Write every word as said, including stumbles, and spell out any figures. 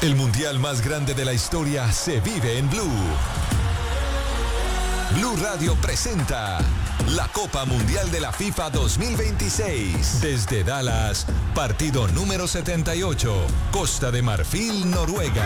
El mundial más grande de la historia se vive en Blue. Blue Radio presenta la Copa Mundial de la FIFA dos mil veintiséis. Desde Dallas, partido número setenta y ocho, Costa de Marfil, Noruega.